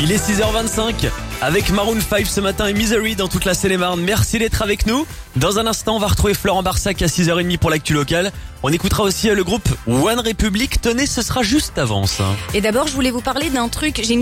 Il est 6h25 avec Maroon 5 ce matin et Misery dans toute la Seine-et-Marne. Merci d'être avec nous. Dans un instant, on va retrouver Florent Barsac à 6h30 pour l'actu locale. On écoutera aussi le groupe One Republic. Tenez, ce sera juste avant ça. Et d'abord, je voulais vous parler d'un truc. J'ai une